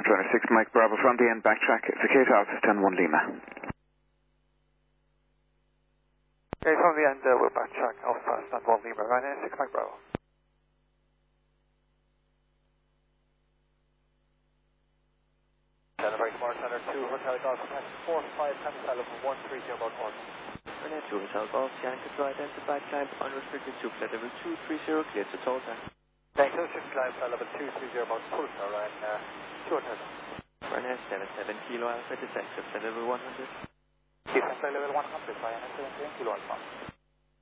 Runner 6 Mike Bravo from the end, backtrack, Cicada Alpha Stand 1 Lima. Okay, from the end, we'll backtrack, Alpha Stand 1 Lima, Ryanair 6 Mike Bravo. Celebrate Mark Center 2 Hotel Golf, taxi 45 Tango Telephone 130 about course. Ryanair 2 Hotel Golf, Yankee to identify climb unrestricted to flight level 230, clear to total. Thank you, 6 climb flight level 230 about Pulsar, Ryanair 2 Hotel. Ryanair 77 Kilo Alpha, detective flight level 100. Flight level 100, Ryanair 77 Kilo Alpha.